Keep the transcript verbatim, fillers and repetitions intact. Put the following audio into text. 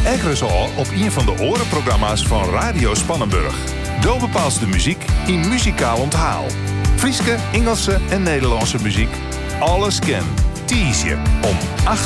Ekkeres al op een van de orenprogramma's van Radio Spannenburg. Daar bepaalt de muziek in muzikaal onthaal. Frieske, Engelse en Nederlandse muziek. Alles ken. Tease je om acht